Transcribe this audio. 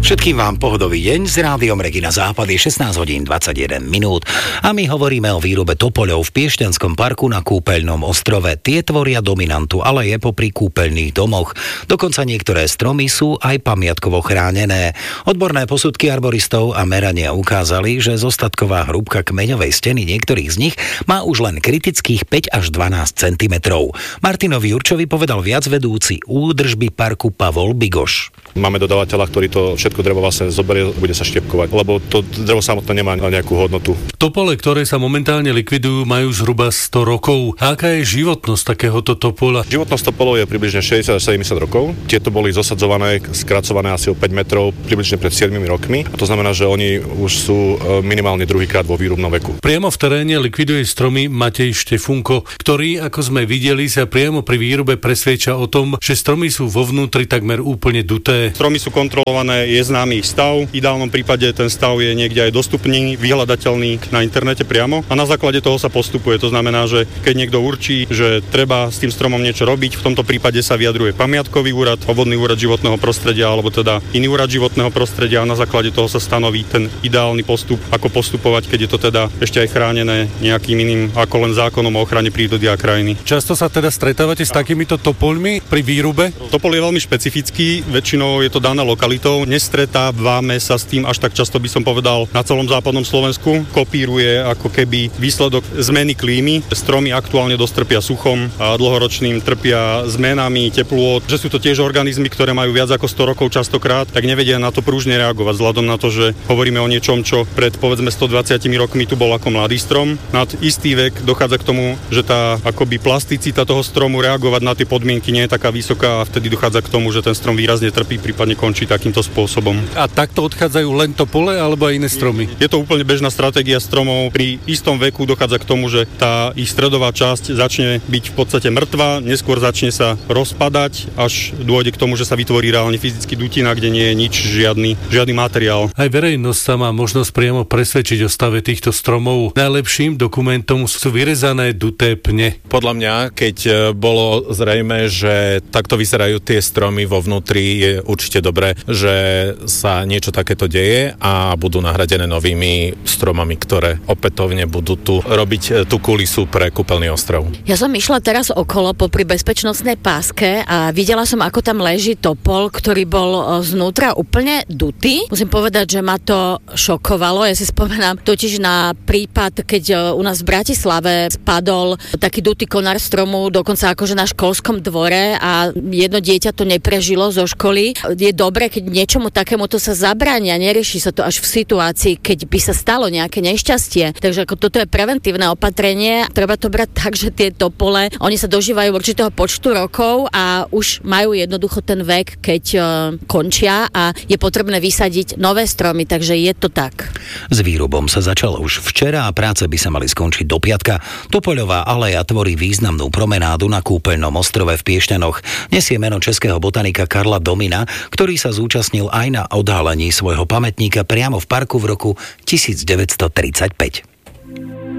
Všetkým vám pohodový deň s rádiom Regina Západ, je 16 hodín 21 minút a my hovoríme o výrobe topoľov v Piešťanskom parku na Kúpeľnom ostrove. Tie tvoria dominantu, ale je popri kúpeľných domoch. Dokonca niektoré stromy sú aj pamiatkovo chránené. Odborné posudky arboristov a merania ukázali, že zostatková hrúbka kmeňovej steny niektorých z nich má už len kritických 5 až 12 cm. Martinovi Jurčovi povedal viacvedúci údržby parku Pavol Bigoš. Máme dodávateľa, ktorý to všetko drevo vlastne zoberie, bude sa štiepkovať, lebo to drevo samotné nemá nejakú hodnotu. Topole, ktoré sa momentálne likvidujú, majú zhruba 100 rokov. A aká je životnosť takéhoto topola? Životnosť topolov je približne 60 až 70 rokov. Tieto boli zosadzované, skracované asi o 5 metrov približne pred 7 rokmi. A to znamená, že oni už sú minimálne druhýkrát vo výrubnom veku. Priamo v teréne likviduje stromy Matej Štefunko, ktorý, ako sme videli, sa priamo pri výrobe presviedča o tom, že stromy sú vo vnútri takmer úplne duté. Stromy sú kontrolované, je známy ich stav. V ideálnom prípade ten stav je niekde aj dostupný, vyhľadateľný na internete priamo a na základe toho sa postupuje. To znamená, že keď niekto určí, že treba s tým stromom niečo robiť, v tomto prípade sa vyjadruje pamiatkový úrad, obvodný úrad životného prostredia alebo teda iný úrad životného prostredia a na základe toho sa stanoví ten ideálny postup, ako postupovať, keď je to teda ešte aj chránené nejakým iným ako len zákonom o ochrane prírody a krajiny. Často sa teda stretávate s takýmito topoľmi pri výrube? Topol je veľmi špecifický, väčšinou je to dané lokalitou. Nestretávame sa s tým až tak často, by som povedal, na celom západnom Slovensku. Kopíruje ako keby výsledok zmeny klímy. Stromy aktuálne dosť trpia suchom a dlhoročným trpia zmenami teplôt, že sú to tiež organizmy, ktoré majú viac ako 100 rokov častokrát, tak nevedia na to prúžne reagovať vzhľadom na to, že hovoríme o niečom, čo pred povedzme 120 rokmi tu bol ako mladý strom. Nad istý vek dochádza k tomu, že tá akoby plasticita toho stromu reagovať na tie podmienky nie je taká vysoká a vtedy dochádza k tomu, že ten strom výrazne trpí, prípadne končí takýmto spôsobom. A takto odchádzajú len topole alebo aj iné stromy? Je to úplne bežná stratégia stromov. Pri istom veku dochádza k tomu, že tá ich stredová časť začne byť v podstate mŕtva, neskôr začne sa rozpadať, až dôjde k tomu, že sa vytvorí reálne fyzicky dutina, kde nie je nič, žiadny materiál. Aj verejnosť sa má možnosť priamo presvedčiť o stave týchto stromov. Najlepším dokumentom sú vyrezané duté pne. Podľa mňa, keď bolo zrejme, že takto vyzerajú tie stromy vo vnútri, je určite dobré, že sa niečo takéto deje a budú nahradené novými stromami, ktoré opätovne budú tu robiť tú kulisu pre kúpeľný ostrov. Ja som išla teraz okolo popri bezpečnostnej páske a videla som, ako tam leží topol, ktorý bol znútra úplne dutý. Musím povedať, že ma to šokovalo. Ja si spomenám totiž na prípad, keď u nás v Bratislave spadol taký dutý konár stromu, dokonca akože na školskom dvore a jedno dieťa to neprežilo zo školy. Je dobre, keď niečomu takémuto sa zabránia, nerieši sa to až v situácii, keď by sa stalo nejaké nešťastie. Takže ako toto je preventívne opatrenie, treba to brať tak, že tie topole, oni sa dožívajú určitého počtu rokov a už majú jednoducho ten vek, keď končia a je potrebné vysadiť nové stromy, takže je to tak. S výrobom sa začalo už včera a práce by sa mali skončiť do piatka. Topoľová aleja tvorí významnú promenádu na Kúpeľnom ostrove v Piešťanoch. Nesie meno českého botanika Karla Domina, ktorý sa zúčastnil aj na odhalení svojho pamätníka priamo v parku v roku 1935.